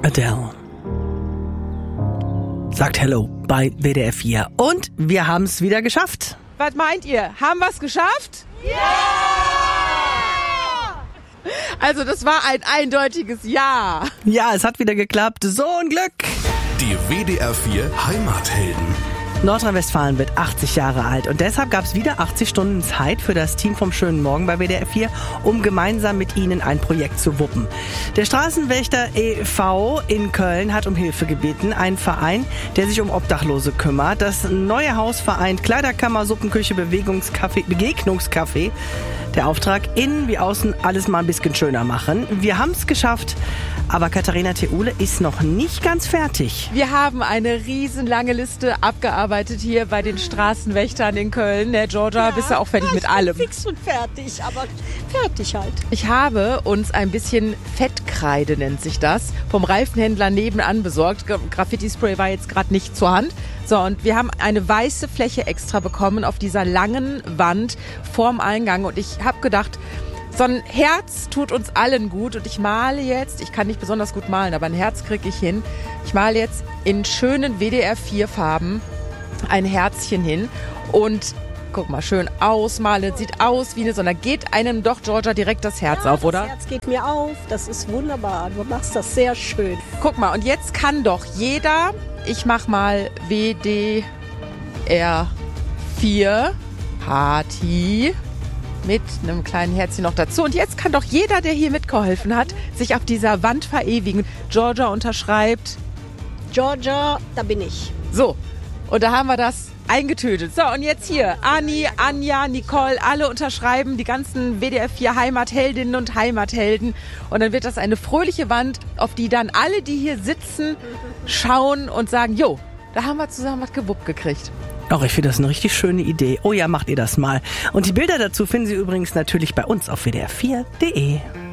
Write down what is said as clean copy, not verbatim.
Adele sagt Hello bei WDR 4. Und wir haben es wieder geschafft. Was meint ihr? Haben wir es geschafft? Ja! Also das war ein eindeutiges Ja. Ja, es hat wieder geklappt. So ein Glück. Die WDR 4 Heimathelden. Nordrhein-Westfalen wird 80 Jahre alt und deshalb gab es wieder 80 Stunden Zeit für das Team vom Schönen Morgen bei WDR 4, um gemeinsam mit ihnen ein Projekt zu wuppen. Der Straßenwächter e.V. in Köln hat um Hilfe gebeten, einen Verein, der sich um Obdachlose kümmert. Das neue Haus vereint Kleiderkammer, Suppenküche, Begegnungscafé. Der Auftrag, innen wie außen alles mal ein bisschen schöner machen. Wir haben es geschafft, aber Katharina Theule ist noch nicht ganz fertig. Wir haben eine riesenlange Liste abgearbeitet hier bei den Straßenwächtern in Köln. Der Georgia, bist du auch fertig mit allem? Ich bin fix und fertig, aber fertig halt. Ich habe uns ein bisschen Fettkreide, nennt sich das, vom Reifenhändler nebenan besorgt. Graffiti-Spray war jetzt gerade nicht zur Hand. So, und wir haben eine weiße Fläche extra bekommen auf dieser langen Wand vorm Eingang. Und ich habe gedacht, so ein Herz tut uns allen gut. Und ich male jetzt, ich kann nicht besonders gut malen, aber ein Herz kriege ich hin. Ich male jetzt in schönen WDR 4 Farben ein Herzchen hin. Und guck mal, schön ausmalen. Sieht aus wie eine Sonne. Geht einem doch, Georgia, direkt das Herz auf, oder? Das Herz geht mir auf. Das ist wunderbar. Du machst das sehr schön. Guck mal, und jetzt kann doch jeder... Ich mach mal WDR 4 Party mit einem kleinen Herzchen noch dazu. Und jetzt kann doch jeder, der hier mitgeholfen hat, sich auf dieser Wand verewigen. Georgia unterschreibt. Georgia, da bin ich. So, und da haben wir das eingetötet. So, und jetzt hier Anni, Anja, Nicole, alle unterschreiben, die ganzen WDR 4 Heimatheldinnen und Heimathelden. Und dann wird das eine fröhliche Wand, auf die dann alle, die hier sitzen, schauen und sagen, jo, da haben wir zusammen was gewuppt gekriegt. Auch ich finde das eine richtig schöne Idee. Oh ja, macht ihr das mal. Und die Bilder dazu finden Sie übrigens natürlich bei uns auf wdr4.de.